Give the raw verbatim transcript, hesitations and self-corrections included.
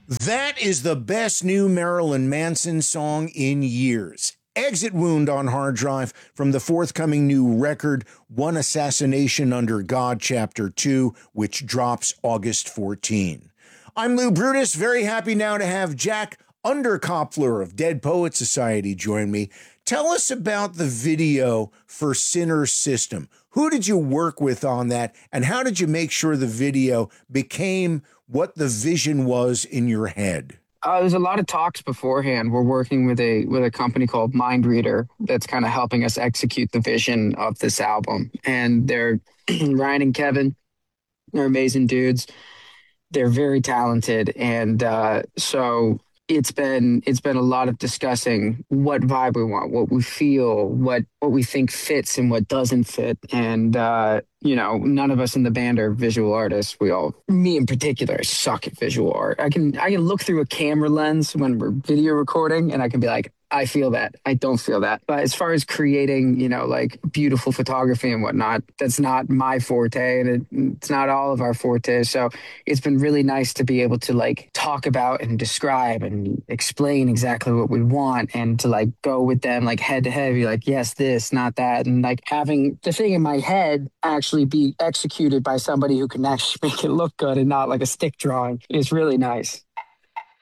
That is the best new Marilyn Manson song in years. Exit Wound on hard drive from the forthcoming new record, One Assassination Under God, Chapter two, which drops August fourteenth. I'm Lou Brutus, very happy now to have Jack Underkopfler of Dead Poets Society join me. Tell us about the video for Sinner System. Who did you work with on that, and how did you make sure the video became what the vision was in your head? Uh, there's a lot of talks beforehand. We're working with a with a company called Mind Reader that's kind of helping us execute the vision of this album. And they're Ryan and Kevin. They're amazing dudes. They're very talented, and uh, so it's been it's been a lot of discussing what vibe we want, what we feel, what what we think fits and what doesn't fit. And uh, you know, none of us in the band are visual artists. We all, me in particular, suck at visual art. I can I can look through a camera lens when we're video recording, and I can be like, I feel that. I don't feel that. But as far as creating, you know, like beautiful photography and whatnot, that's not my forte, and it, it's not all of our forte. So it's been really nice to be able to like talk about and describe and explain exactly what we want, and to like go with them like head to head, be like, yes, this, not that. And like having the thing in my head actually be executed by somebody who can actually make it look good and not like a stick drawing is really nice.